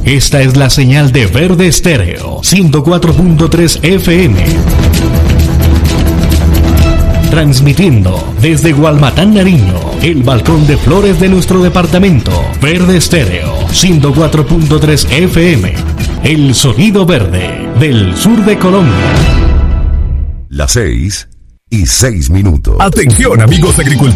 Esta es la señal de Verde Estéreo, 104.3 FM. Transmitiendo desde Gualmatán, Nariño, el balcón de flores de nuestro departamento. Verde Estéreo, 104.3 FM. El sonido verde del sur de Colombia. Las 6:06. Atención, amigos agricultores.